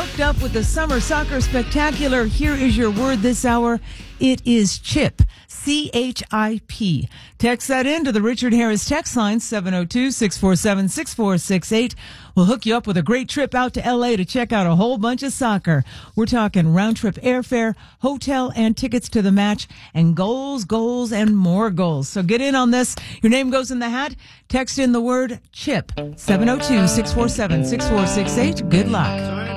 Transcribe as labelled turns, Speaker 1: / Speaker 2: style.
Speaker 1: pumped up with the Summer Soccer Spectacular. Here is your word this hour. It is CHIP. CHIP. Text that in to the Richard Harris text line, 702-647-6468. We'll hook you up with a great trip out to L.A. to check out a whole bunch of soccer. We're talking round-trip airfare, hotel, and tickets to the match, and goals, and more goals. So get in on this. Your name goes in the hat. Text in the word CHIP, 702-647-6468. Good luck.